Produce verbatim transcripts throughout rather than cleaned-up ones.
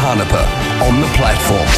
Hanapa on the platform.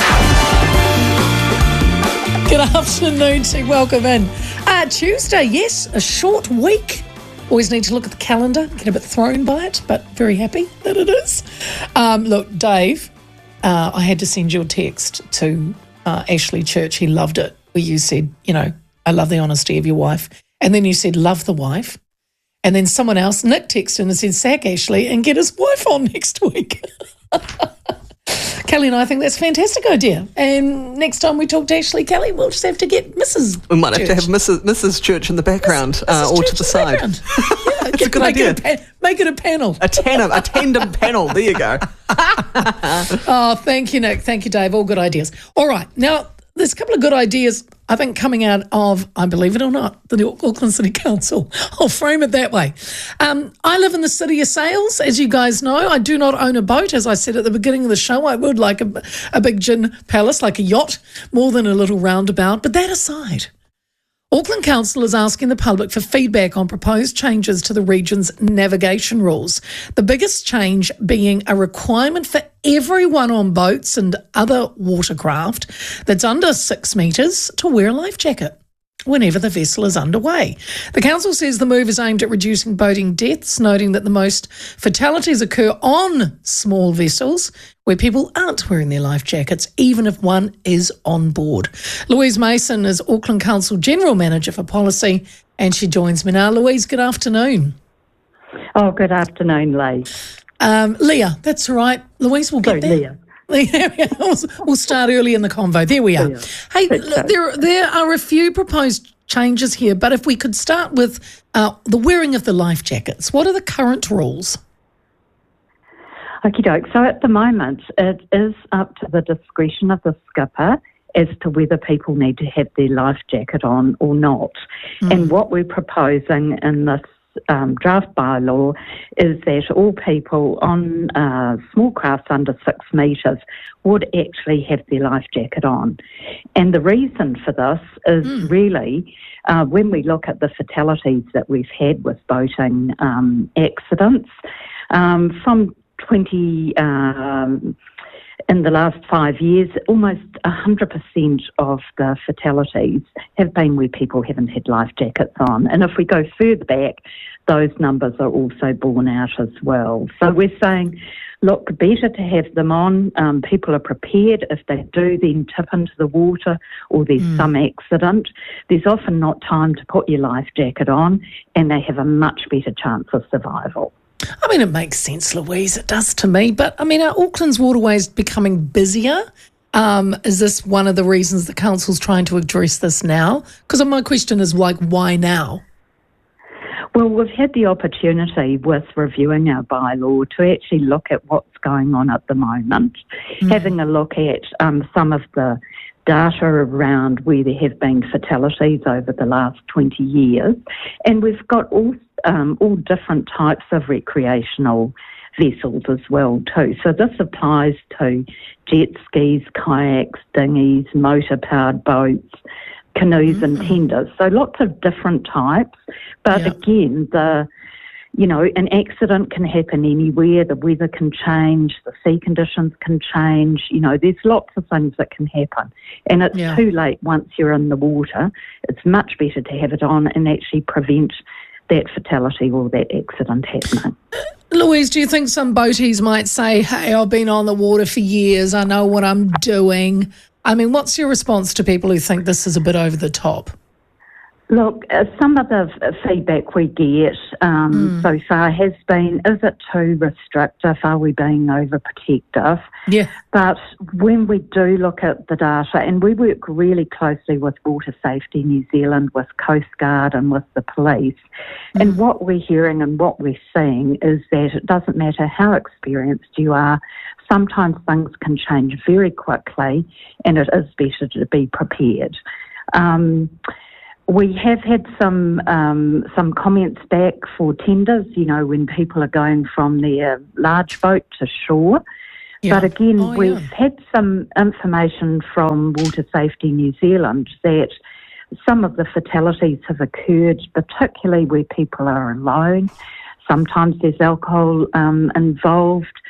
Good afternoon to welcome in. Uh, Tuesday, yes, a short week. Always need to look at the calendar, get a bit thrown by it, but very happy that it is. Um, look, Dave, uh, I had to send you a text to uh, Ashley Church. He loved it, where you said, you know, I love the honesty of your wife. And then you said, love the wife. And then someone else, Nick, texted and said, sack Ashley and get his wife on next week. Kelly and I think that's a fantastic idea. And next time we talk to Ashley Kelly, we'll just have to get Missus We might Church. have to have Missus Missus Church in the background, Missus uh, or Church to the in side. background. Yeah, It's get, a good make idea. It a pa- make it a panel. A tandem, a tandem panel. There you go. Oh, thank you, Nick. Thank you, Dave. All good ideas. All right. Now, there's a couple of good ideas, I think, coming out of, I believe it or not, the Auckland City Council. I'll frame it that way. Um, I live in the city of sails, as you guys know. I do not own a boat. As I said at the beginning of the show, I would like a, a big gin palace, like a yacht, more than a little roundabout. But that aside, Auckland Council is asking the public for feedback on proposed changes to the region's navigation rules. The biggest change being a requirement for everyone on boats and other watercraft that's under six metres to wear a life jacket whenever the vessel is underway. The council says the move is aimed at reducing boating deaths, noting that the most fatalities occur on small vessels where people aren't wearing their life jackets, even if one is on board. Louise Mason is Auckland Council General Manager for Policy, and she joins me now. Louise, good afternoon. Oh, good afternoon, Lee. Um, Leah, that's right. Louise, we'll get Sorry, there. Leah. we'll we'll start early in the convo. There we are. Leah. Hey, That's look, right. there there are a few proposed changes here, but if we could start with uh, the wearing of the life jackets. What are the current rules? Okie doke. So at the moment, it is up to the discretion of the skipper as to whether people need to have their life jacket on or not. Mm. And what we're proposing in this um, draft bylaw is that all people on uh, small crafts under six metres would actually have their life jacket on. And the reason for this is Mm. really uh, when we look at the fatalities that we've had with boating um, accidents, um, from twenty um, in the last five years, almost one hundred percent of the fatalities have been where people haven't had life jackets on. And if we go further back, those numbers are also borne out as well. So we're saying, look, better to have them on. Um, people are prepared. If they do then tip into the water or there's Mm. some accident, there's often not time to put your life jacket on, and they have a much better chance of survival. I mean, it makes sense, Louise. It does to me. But, I mean, are Auckland's waterways becoming busier? Um, is this one of the reasons the council's trying to address this now? Because my question is, like, why now? Well, we've had the opportunity with reviewing our bylaw to actually look at what's going on at the moment, Mm. having a look at um, some of the data around where there have been fatalities over the last twenty years. And we've got all, um, all different types of recreational vessels as well too. So this applies to jet skis, kayaks, dinghies, motor-powered boats, canoes Mm. and tenders. So lots of different types. But Yeah. again, the you know, an accident can happen anywhere. The weather can change. The sea conditions can change. You know, there's lots of things that can happen. And it's Yeah. too late once you're in the water. It's much better to have it on and actually prevent that fatality or that accident happening. Louise, do you think some boaties might say, hey, I've been on the water for years, I know what I'm doing? I mean, what's your response to people who think this is a bit over the top? Look, uh, some of the f- feedback we get um, Mm. so far has been, is it too restrictive? Are we being overprotective? Yeah. But when we do look at the data, and we work really closely with Water Safety New Zealand, with Coast Guard and with the police, Mm. and what we're hearing and what we're seeing is that it doesn't matter how experienced you are, sometimes things can change very quickly, and it is better to be prepared. Um, We have had some um, some comments back for tenders, you know, when people are going from their large boat to shore. Yeah. But again, Oh, we've yeah. had some information from Water Safety New Zealand that some of the fatalities have occurred, particularly where people are alone. Sometimes there's alcohol um, involved.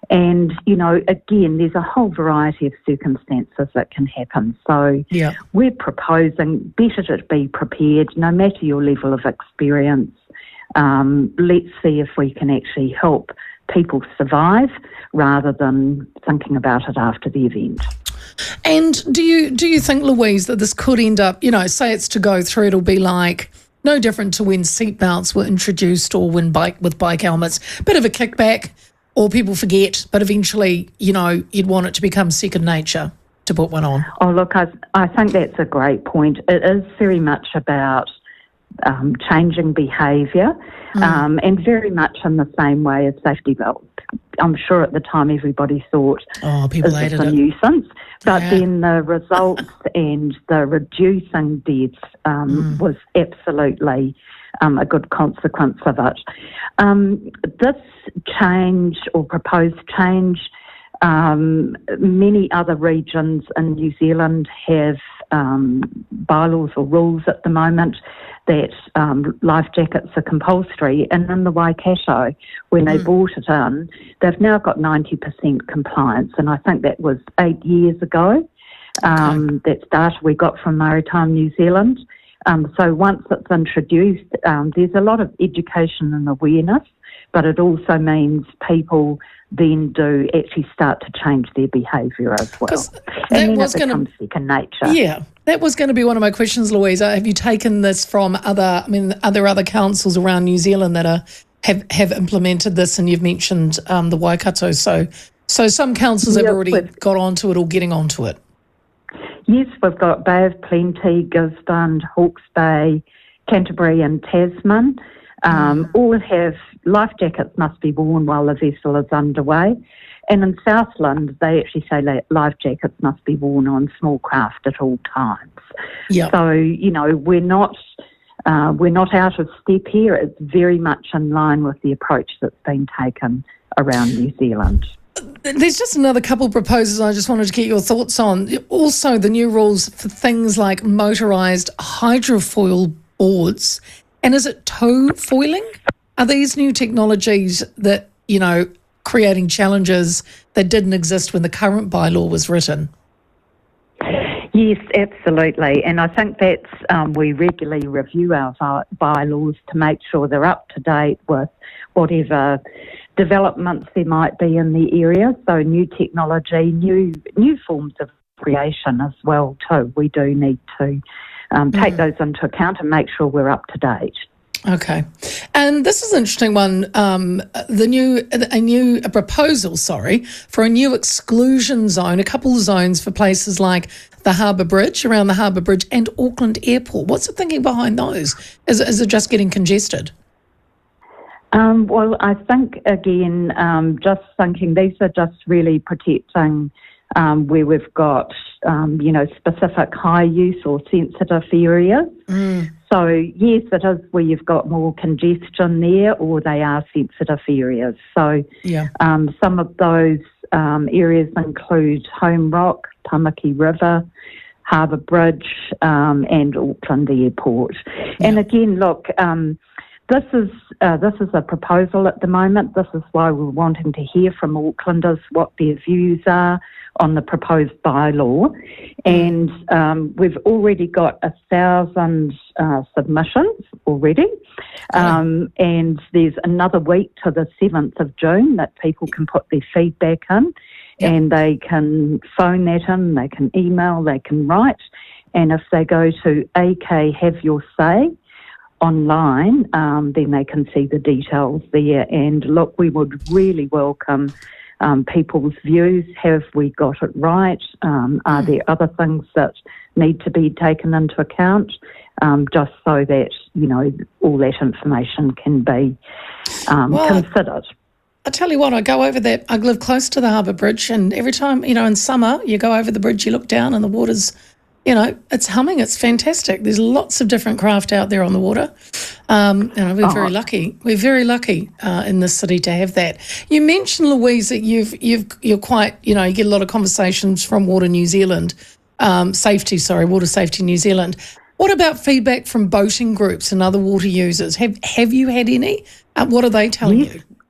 And, you know, again, there's a whole variety of circumstances that can happen. So Yeah. we're proposing better to be prepared, no matter your level of experience. Um, let's see if we can actually help people survive rather than thinking about it after the event. And do you do you think, Louise, that this could end up, you know, say it's to go through, it'll be like no different to when seatbelts were introduced or when bike with bike helmets, bit of a kickback, or people forget, but eventually, you know, you'd want it to become second nature to put one on. Oh, look, I, I think that's a great point. It is very much about um, changing behaviour Mm. um, and very much in the same way as safety belts. I'm sure at the time everybody thought, Oh, people is this hated a it. nuisance? But Yeah. then the results and the reducing deaths um, Mm. was absolutely um, a good consequence of it. Um, this change or proposed change, um, many other regions in New Zealand have um, bylaws or rules at the moment that um, life jackets are compulsory. And in the Waikato, when they Mm. brought it in, they've now got ninety percent compliance. And I think that was eight years ago. Um, That data we got from Maritime New Zealand. Um, so once it's introduced, um, there's a lot of education and awareness, but it also means people then do actually start to change their behaviour as well. 'Cause that And then was it gonna- becomes second nature. Yeah, that was going to be one of my questions, Louisa. Have you taken this from other, I mean, are there other councils around New Zealand that are have, have implemented this? And you've mentioned um, the Waikato. So, so some councils have Yeah, already with- got onto it or getting onto it. Yes, we've got Bay of Plenty, Gisborne, Hawke's Bay, Canterbury and Tasman. Um, All have life jackets must be worn while the vessel is underway. And in Southland, they actually say that life jackets must be worn on small craft at all times. Yeah. So, you know, we're not uh, we're not out of step here. It's very much in line with the approach that's been taken around New Zealand. There's just another couple of proposals I just wanted to get your thoughts on. Also, the new rules for things like motorised hydrofoil boards. And is it tow foiling? Are these new technologies that, you know, creating challenges that didn't exist when the current bylaw was written? Yes, absolutely. And I think that's, um, we regularly review our vi- bylaws to make sure they're up to date with whatever developments there might be in the area. So new technology, new new forms of creation as well too. We do need to um, take those into account and make sure we're up to date. Okay. And this is an interesting one. Um, the new, a new a proposal, sorry, for a new exclusion zone, a couple of zones for places like the Harbour Bridge, around the Harbour Bridge and Auckland Airport. What's the thinking behind those? Is, is it just getting congested? Um, well, I think, again, um, just thinking these are just really protecting um, where we've got, um, you know, specific high use or sensitive areas. Mm. So, yes, it is where you've got more congestion there or they are sensitive areas. So Yeah. um, some of those um, areas include Home Rock, Tamaki River, Harbour Bridge um, and Auckland Airport. And again, look, um, this is uh, this is a proposal at the moment. This is why we're wanting to hear from Aucklanders what their views are on the proposed bylaw. And um, we've already got a thousand uh, submissions already. Um, and there's another week to the seventh of June that people can put their feedback in. Yep. And they can phone that in, they can email, they can write. And if they go to A K Have Your Say online, um, then they can see the details there. And look, we would really welcome um, people's views. Have we got it right? Um, are there other things that need to be taken into account? Um, just so that, you know, all that information can be um, Well, considered. I tell you what, I go over that. I live close to the Harbour Bridge, and every time, you know, in summer, you go over the bridge, you look down, and the water's, you know, it's humming. It's fantastic. There's lots of different craft out there on the water. Um, you know, we're very lucky. We're very lucky uh, in this city to have that. You mentioned, Louise, that you've you've you're quite, you know, you get a lot of conversations from Water New Zealand, um, safety, sorry, Water Safety New Zealand. What about feedback from boating groups and other water users? Have have you had any? Uh, what are they telling Yes. you?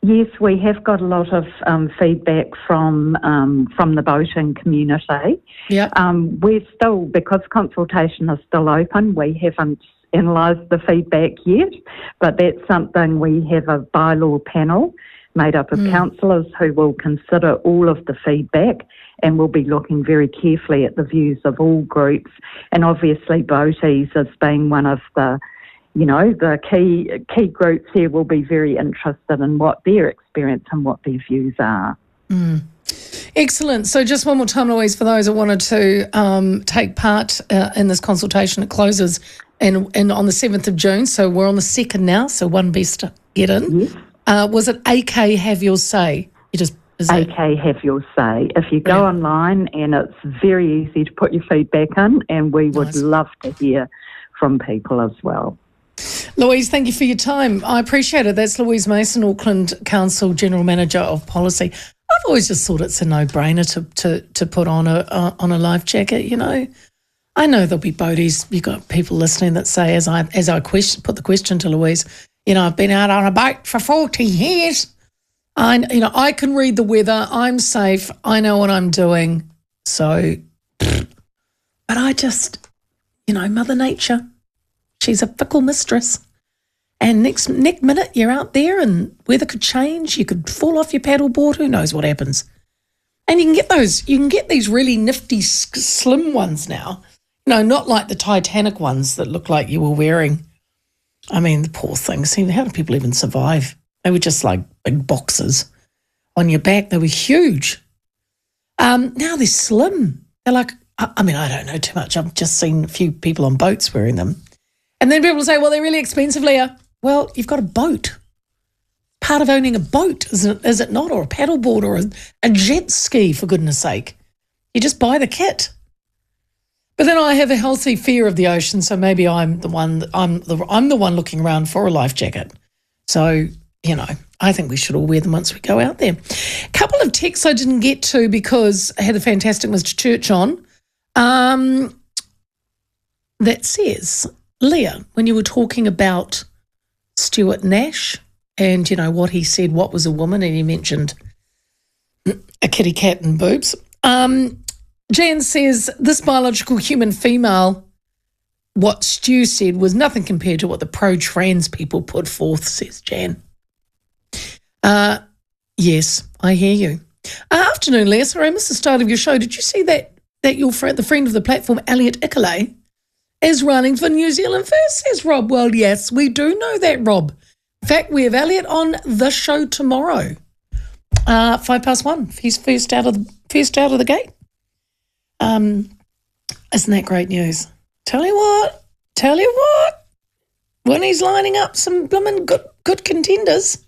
Yes, we have got a lot of um, feedback from um, from the boating community. Yeah. Um, we're still, because consultation is still open, we haven't analysed the feedback yet, but that's something we have a bylaw panel made up of mm. councillors who will consider all of the feedback and will be looking very carefully at the views of all groups, and obviously boaties as being one of the You know, the key key groups here will be very interested in what their experience and what their views are. Mm. Excellent. So just one more time, Louise, for those that wanted to um, take part uh, in this consultation, it closes in, in on the seventh of June, so we're on the second now, so one best to get in. Yes. Uh, was it A K Have Your Say? You just is A that? K Have Your Say. If you go Yeah. online, and it's very easy to put your feedback in, and we would Nice. love to hear from people as well. Louise, thank you for your time. I appreciate it. That's Louise Mason, Auckland Council General Manager of Policy. I've always just thought it's a no-brainer to to, to put on a uh, on a life jacket. You know, I know there'll be boaties. You've got people listening that say, as I as I question, put the question to Louise, you know, I've been out on a boat for forty years. I you know I can read the weather. I'm safe. I know what I'm doing. So, but I just, you know, Mother Nature. She's a fickle mistress. And next next minute you're out there and weather could change. You could fall off your paddleboard. Who knows what happens? And you can get those, you can get these really nifty slim ones now. You know, not like the Titanic ones that look like you were wearing. I mean, the poor things. How do people even survive? They were just like big boxes on your back. They were huge. Um, now they're slim. They're like, I, I mean, I don't know too much. I've just seen a few people on boats wearing them. And then people say, well, they're really expensive, Leah. Well, you've got a boat. Part of owning a boat, is it, is it not? Or a paddleboard or a, a jet ski, for goodness sake. You just buy the kit. But then I have a healthy fear of the ocean, so maybe I'm the one I'm the I'm the one looking around for a life jacket. So, you know, I think we should all wear them once we go out there. A couple of texts I didn't get to because I had the fantastic Mister Church on. Um, that says, Leah, when you were talking about Stuart Nash and, you know, what he said, what was a woman, and he mentioned a kitty cat and boobs. Um, Jan says, this biological human female, what Stu said was nothing compared to what the pro-trans people put forth, says Jan. Uh, yes, I hear you. Uh, afternoon, Leah. Sorry, I missed the start of your show. Did you see that that your friend, the friend of the platform, Elliot Ikeley, is running for New Zealand First, says Rob. Well, yes, we do know that, Rob. In fact, we have Elliot on the show tomorrow, uh, five past one. He's first out of the, first out of the gate. Um, isn't that great news? Tell you what, tell you what, when he's lining up some blooming good good contenders.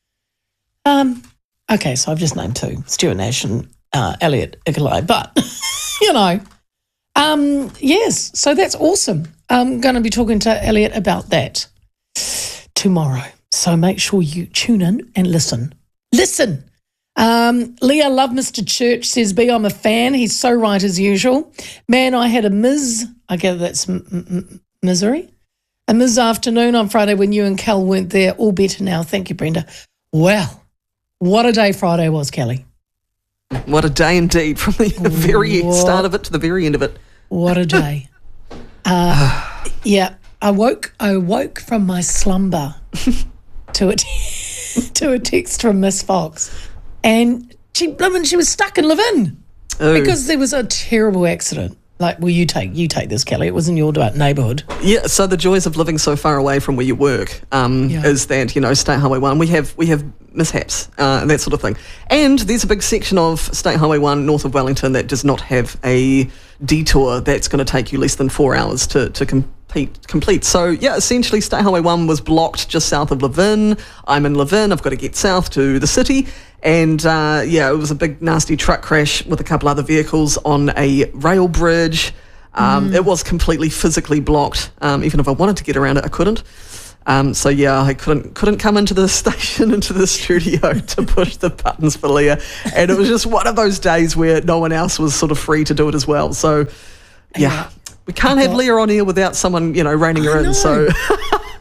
Um, okay, so I've just named two, Stuart Nash and uh, Elliot Ikeley, but you know. Um, yes, so that's awesome. I'm going to be talking to Elliot about that tomorrow. So make sure you tune in and listen. Listen. Um, Leah, love Mister Church, says B, I'm a fan. He's so right as usual. Man, I had a Miz, I gather that's m- m- misery, a Miz afternoon on Friday when you and Cal weren't there. All better now. Thank you, Brenda. Well, what a day Friday was, Kelly. What a day indeed, from the very What? start of it to the very end of it. What a day. Uh, yeah, I woke I woke from my slumber to a, to a text from Miss Fox. And she she was stuck in Levin Oh. because there was a terrible accident. Like, well, you take you take this, Kelly. It was in your neighbourhood. Yeah, so the joys of living so far away from where you work um, Yeah. is that, you know, State Highway one, we have we have mishaps uh, and that sort of thing. And there's a big section of State Highway one north of Wellington that does not have a detour that's going to take you less than four hours to, to complete, complete. So, yeah, essentially State Highway one was blocked just south of Levin. I'm in Levin. I've got to get south to the city. And, uh, yeah, it was a big, nasty truck crash with a couple other vehicles on a rail bridge. Um, mm. It was completely physically blocked. Um, even if I wanted to get around it, I couldn't. Um, so, yeah, I couldn't couldn't come into the station, into the studio to push the buttons for Leah. And it was just one of those days where no one else was sort of free to do it as well. So, yeah, yeah. we can't have Leah on here without someone, you know, reining her I in. know. So,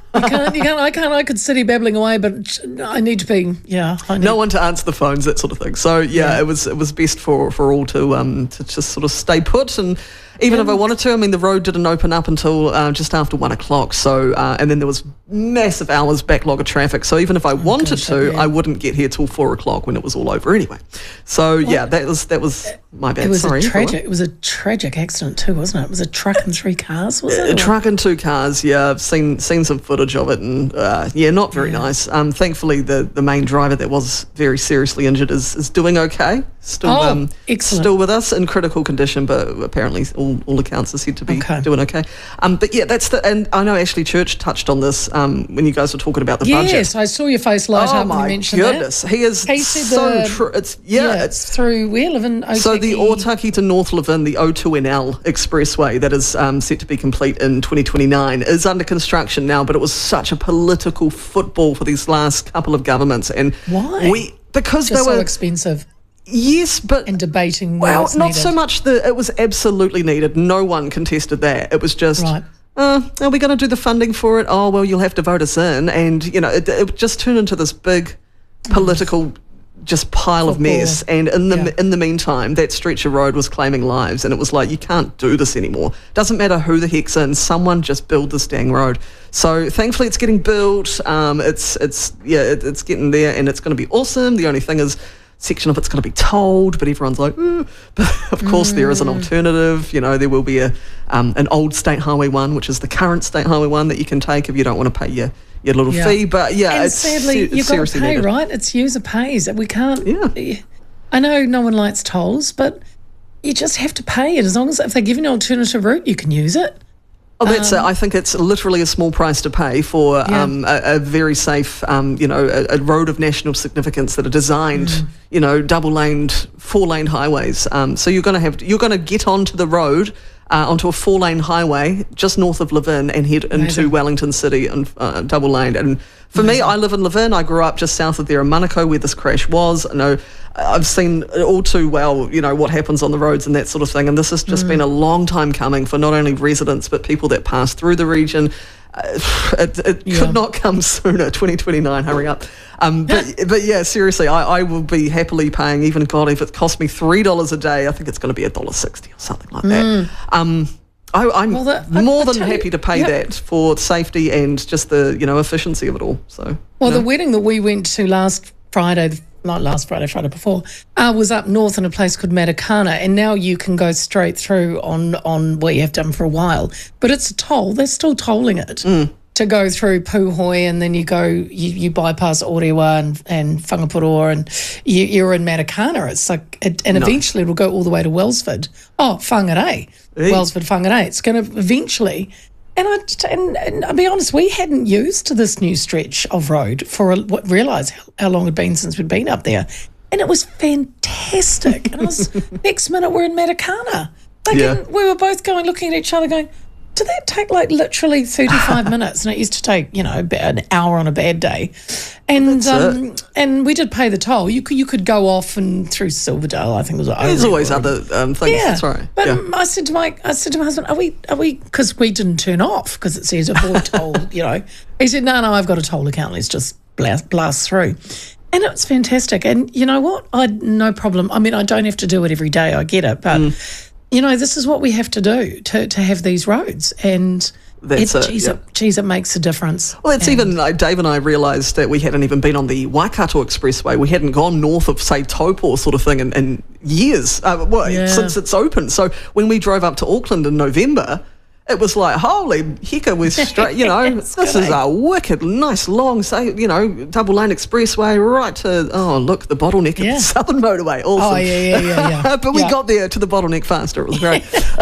You can't, you can't, I can't, I could sit here babbling away, but I need to be, yeah. I need, No one to answer the phones, that sort of thing. So yeah, Yeah. it was it was best for, for all to um to just sort of stay put. And even if I wanted to, I mean, the road didn't open up until uh, just after one o'clock. So uh, and then there was massive hours backlog of traffic. So even if I wanted gosh, to, yeah. I wouldn't get here till four o'clock when it was all over anyway. So yeah, that was that was my bad. It was Sorry, a go on. tragic, it was a tragic accident too, wasn't it? It was a truck and three cars, was A it? truck and two cars, yeah. I've seen seen some footage of it, and uh, yeah, not very nice. Um, thankfully, the, the main driver that was very seriously injured is, is doing okay. Still, Oh, um, excellent. still with us in critical condition, but apparently all, all accounts are said to be Okay. doing okay. Um, but yeah, that's the, and I know Ashley Church touched on this um, when you guys were talking about the budget. Yes, I saw your face light Oh up when you my mentioned goodness, that. he is He said so the- true. It's yeah, Yeah, it's it's through, we live in Otaki. so the Otaki to North Levin, the O two N L expressway that is um, set to be complete in twenty twenty-nine is under construction now, but it was such a political football for these last couple of governments. And Why? we because Just they so were expensive yes, but and debating well, what's not needed. so much the it was absolutely needed. No one contested that. It was just. Right. Uh, are we going to do the funding for it? Oh, well, you'll have to vote us in. And, you know, it, it just turned into this big political just pile of Football. mess. And in the Yeah. in the meantime, that stretch of road was claiming lives. And it was like, you can't do this anymore. Doesn't matter who the heck's in. Someone just build this dang road. So thankfully it's getting built. Um, it's, it's yeah, it, it's getting there and it's going to be awesome. The only thing is, section of it's going to be tolled, but everyone's like, "Ooh." But of course there is an alternative. You know, there will be a um, an old State Highway one, which is the current State Highway one that you can take if you don't want to pay your, your little Yeah. fee. But yeah, And it's, sadly, se- you've it's got to seriously pay, needed. right? It's user pays. We can't. Yeah. I know no one likes tolls, but you just have to pay it. As long as if they give you an alternative route, you can use it. Oh, that's it. I think it's literally a small price to pay for Yeah. um, a, a very safe, um, you know, a, a road of national significance that are designed, Mm. you know, double-laned, four-lane highways. Um, so you're going to have, you're going to get onto the road, uh, onto a four-lane highway just north of Levin and head into Amazing. Wellington City and uh, double-laned. And for me, I live in Levin. I grew up just south of there in Manukau where this crash was. I know I've seen all too well, you know, what happens on the roads and that sort of thing. And this has just been a long time coming for not only residents, but people that pass through the region. Uh, it it Yeah. could not come sooner. twenty twenty-nine, hurry up. Um, but, but yeah, seriously, I, I will be happily paying, even God, if it cost me three dollars a day, I think it's going to be one dollar sixty or something like that. Um, I, I'm Well, that- I- more I than tell happy you- to pay yep. that for safety and just the, you know, efficiency of it all. So, Well, you know. the wedding that we went to last Friday, not last Friday, Friday before, uh, was up north in a place called Matakana, and now you can go straight through on on what you have done for a while. But it's a toll; they're still tolling it to go through Puhoi, and then you go, you, you bypass Orewa and and Whangapuro, and you, you're in Matakana. It's like, it, and eventually it'll go all the way to Wellsford. Oh, Whangarei, Hey. Wellsford, Whangarei. It's going to eventually. And, I, and, and I'll be honest, we hadn't used this new stretch of road for a, what realise how, how long it had been since we'd been up there. And it was fantastic. And I was, next minute we're in Matakana. Like, Yeah. and we were both going, looking at each other going, did that take like literally thirty-five minutes? And it used to take, you know, about an hour on a bad day. And That's um, and we did pay the toll. You could you could go off and through Silverdale, I think it was. There's Orewa always or- other um, things. yeah, That's right. But yeah. um, I said to my, I said to my husband, "Are we, are we?" Because we didn't turn off because it says avoid toll. You know, he said, "No, no, I've got a toll account. Let's just blast, blast through." And it was fantastic. And you know what? I had no problem. I mean, I don't have to do it every day. I get it, but Mm. you know, this is what we have to do to to have these roads. And That's it, it, geez, yeah. it, geez, it makes a difference. Well, it's And- even like Dave and I realised that we hadn't even been on the Waikato Expressway. We hadn't gone north of, say, Taupo sort of thing in, in years, uh, well, Yeah. since it's open. So when we drove up to Auckland in November, it was like, holy hecka, we're straight, you know, It's this good, is eh? a wicked, nice, long, say, you know, double lane expressway right to, oh, look, the bottleneck Yeah. of the Southern Motorway. Awesome. Oh, yeah, yeah, yeah, yeah. But we Yeah. got there to the bottleneck faster. It was great.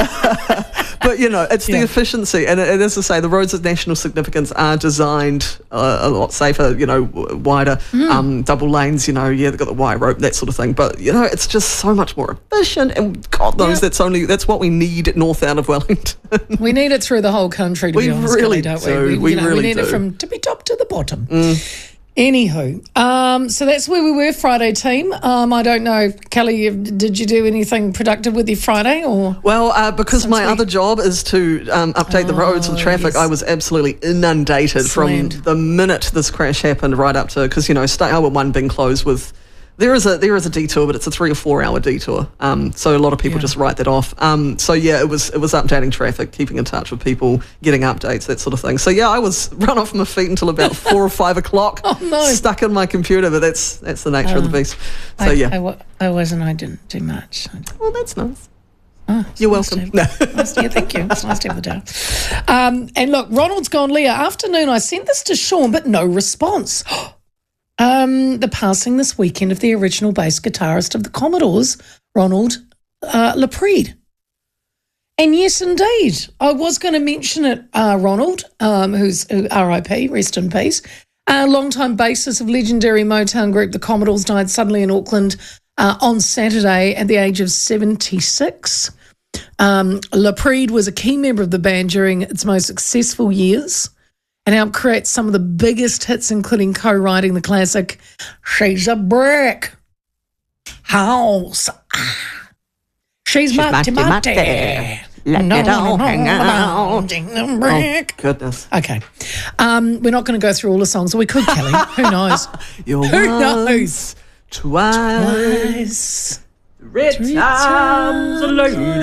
But, you know, it's the Yeah. efficiency. And, and as I say, the roads of national significance are designed uh, a lot safer, you know, w- wider, Hmm. um, double lanes, you know, yeah, they've got the wire rope, that sort of thing. But, you know, it's just so much more efficient. And God knows Yeah. that's only, that's what we need north out of Wellington. We need it through the whole country, to We be honest, really Kelly, don't do. we? We you know, really we need do. it from tippy top to the bottom. Anywho, um, so that's where we were Friday, team. Um, I don't know, Kelly, you, did you do anything productive with your Friday? Or Well, uh, because Since my we- other job is to um, update the roads with Oh, traffic, yes. I was absolutely inundated Slammed. from the minute this crash happened right up to, because, you know, State Highway one being closed with, there is a there is a detour, but it's a three or four hour detour. Um, so a lot of people Yeah. just write that off. Um, so yeah, it was it was updating traffic, keeping in touch with people, getting updates, that sort of thing. So yeah, I was run off my feet until about four or five o'clock, Oh, no. stuck in my computer. But that's that's the nature of the beast. So I, yeah, I, wa- I wasn't, I didn't do much. I well that's nice. Oh, You're nice welcome. to have- nice to- yeah, thank you. It's nice to have the day. Um, and look, Ronald's gone, Leah. Afternoon, I sent this to Sean, but no response. um, the passing this weekend of the original bass guitarist of the Commodores, Ronald uh, Lapride. And yes, indeed, I was going to mention it, uh, Ronald, um, who's who, R I P, rest in peace. A longtime bassist of legendary Motown group, the Commodores, died suddenly in Auckland uh, on Saturday at the age of seventy-six. Um, Lapride was a key member of the band during its most successful years and helped create some of the biggest hits, including co-writing the classic "She's a Brick House." She's Matty Matty. Let No, it all no, hang no, out. no, brick. Goodness. Okay. Um, we're not going to go through all the songs. We could, Kelly. Who knows? You're Who knows? once, twice, Nice. three times a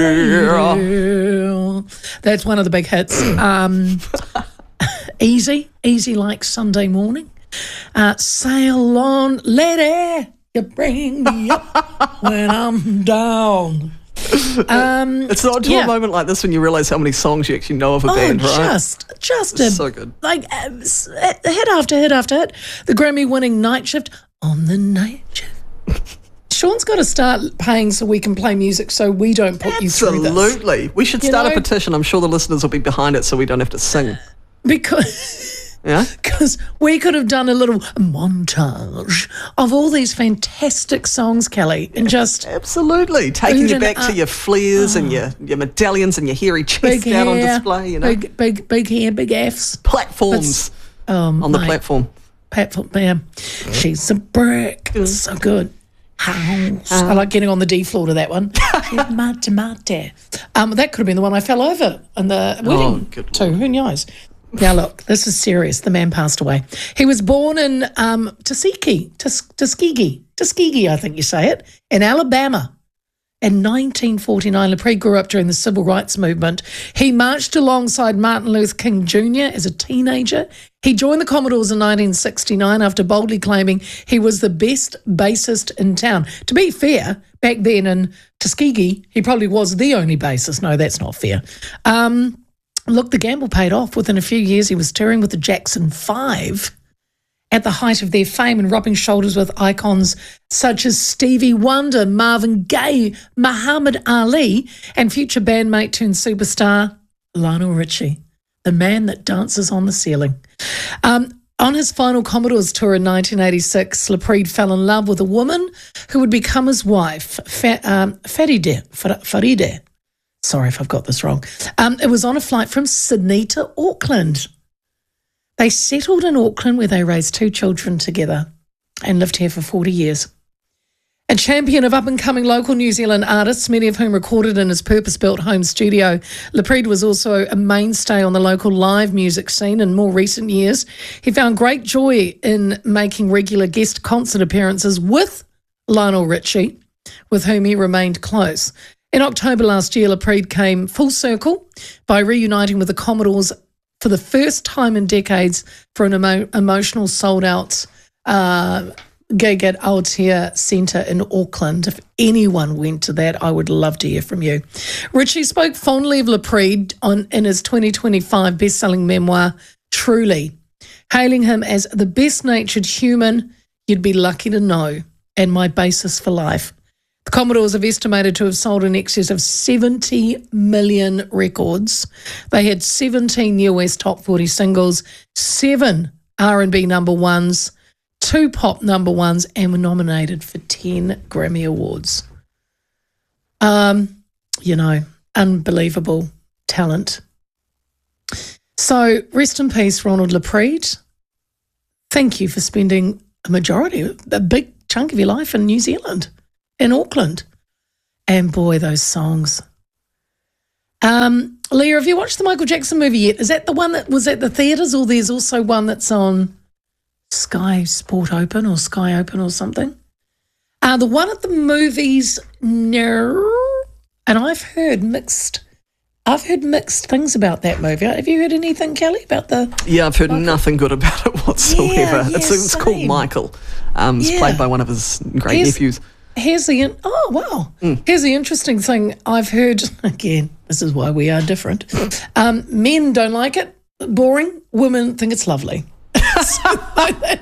lady. That's one of the big hits. Um, easy, easy like Sunday morning. Uh, sail on, lady, you bring me up when I'm down. Um, It's not until yeah. a moment like this when you realise how many songs you actually know of a Oh, band, right? just, just a, So good. like uh, s- uh, hit after hit after hit. The Grammy-winning Night Shift on the Night Shift. Sean's got to start paying so we can play music so we don't put you through this. Absolutely. We should You start know- a petition. I'm sure the listeners will be behind it so we don't have to sing. Because Yeah? because we could have done a little montage of all these fantastic songs, Kelly, and just Absolutely. Taking Food you and back to art. your flares and your, your medallions and your hairy chest big out on hair, display, you know? big, big, big hair, big Fs. Platforms Um, on the mate, platform. Platform, bam. She's a brick. It's so good. House. I like getting on the D floor to that one. She's mate, mate. Um, that could have been the one I fell over in the wedding good too. Who knows? Now look, this is serious. The man passed away. He was born in um, Tuskegee, Tus- Tuskegee, Tuskegee, I think you say it, in Alabama. In nineteen forty-nine, Lapride grew up during the Civil Rights Movement. He marched alongside Martin Luther King Junior as a teenager. He joined the Commodores in nineteen sixty-nine after boldly claiming he was the best bassist in town. To be fair, back then in Tuskegee, he probably was the only bassist. No, that's not fair. Um, look, the gamble paid off. Within a few years, he was touring with the Jackson Five at the height of their fame and rubbing shoulders with icons such as Stevie Wonder, Marvin Gaye, Muhammad Ali, and future bandmate turned superstar Lionel Richie, the man that dances on the ceiling. Um, on his final Commodores tour in nineteen eighty-six, Lapride fell in love with a woman who would become his wife, Fa- um, Faride. Faride. Sorry if I've got this wrong. Um, it was on a flight from Sydney to Auckland. They settled in Auckland where they raised two children together and lived here for forty years. A champion of up-and-coming local New Zealand artists, many of whom recorded in his purpose-built home studio, Lapride was also a mainstay on the local live music scene in more recent years. He found great joy in making regular guest concert appearances with Lionel Richie, with whom he remained close. In October last year, Lapride came full circle by reuniting with the Commodores for the first time in decades for an emo- emotional sold-out uh, gig at Aotea Centre in Auckland. If anyone went to that, I would love to hear from you. Richie spoke fondly of Lapride on, in his twenty twenty-five best-selling memoir, Truly, hailing him as the best-natured human you'd be lucky to know and my basis for life. The Commodores have estimated to have sold in excess of seventy million records. They had seventeen U S top forty singles, seven R and B number ones, two pop number ones, and were nominated for ten Grammy Awards. Um, you know, unbelievable talent. So rest in peace, Ronald Lapride. thank you for spending a majority, a big chunk of your life in New Zealand, in Auckland. And boy, those songs. Um, Leah, have you watched the Michael Jackson movie yet? Is that the one that was at the theatres, or there's also one that's on Sky Sport Open or Sky Open or something? Uh, the one at the movies, no. And I've heard mixed I've heard mixed things about that movie. Have you heard anything, Kelly, about the... Yeah, I've heard Michael? nothing good about it whatsoever. Yeah, yeah, it's it's called same. Michael. Um, it's Yeah. played by one of his great Here's- nephews. Here's the... in- Oh, wow. Here's the interesting thing. I've heard, again, this is why we are different. Um, men don't like it. Boring. Women think it's lovely. Okay.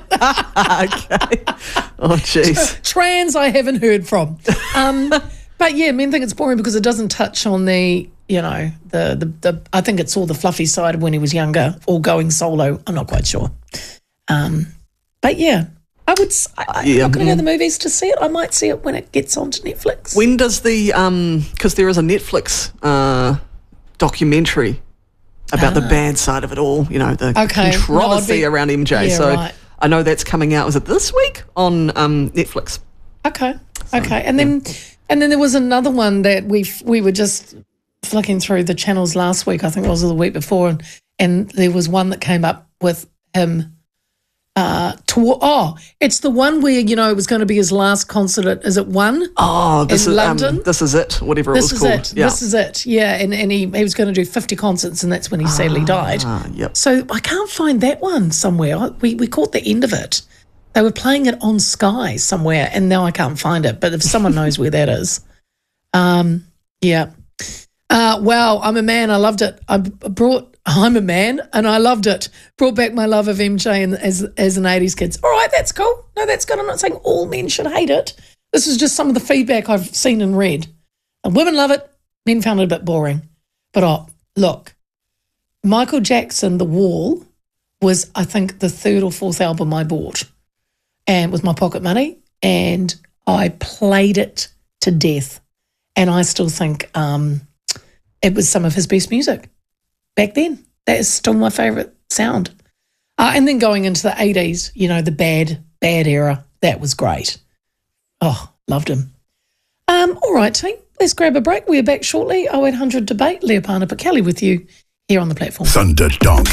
Oh, jeez. Trans, I haven't heard from. Um, but yeah, men think it's boring because it doesn't touch on the, you know, the, the, the, I think it's all the fluffy side of when he was younger or going solo. I'm not quite sure. Um, but yeah, I would, s- I, I'm Yeah. not going to go to the movies to see it. I might see it when it gets onto Netflix. When does the... um? Because there is a Netflix uh, documentary about the bad side of it all, you know, the Ah. Okay. controversy No, I'd be- around M J. Yeah, so right. I know that's coming out. Was it this week on um, Netflix? Okay. Okay. And then and then there was another one that we f- we were just flicking through the channels last week, I think it was the week before, and, and there was one that came up with him uh to, oh, it's the one where, you know, it was going to be his last concert at, is it one? Oh, this In is London? Um, this is it. Whatever This it is was called. it. Yeah. This is it. Yeah. And and he, he was going to do fifty concerts, and that's when he sadly died. Ah, yep. So I can't find that one somewhere. I, we, we caught the end of it. They were playing it on Sky somewhere, and now I can't find it. But if someone knows where that is, um, yeah. Uh, wow, I'm a man. I loved it. I b- brought. I'm a man, and I loved it. Brought back my love of M J and, as as an eighties kid. All right, that's cool. No, that's good. I'm not saying all men should hate it. This is just some of the feedback I've seen and read. And women love it. Men found it a bit boring. But oh, look, Michael Jackson, The Wall, was, I think, the third or fourth album I bought, and with my pocket money, and I played it to death. And I still think um, it was some of his best music back then. That is still my favourite sound. Uh, and then going into the eighties, you know, the bad, bad era, that was great. Oh, loved him. Um, all right, team, let's grab a break. We're back shortly. oh eight hundred debate, Leopana Kelly with you here on the platform. Thunderdonk.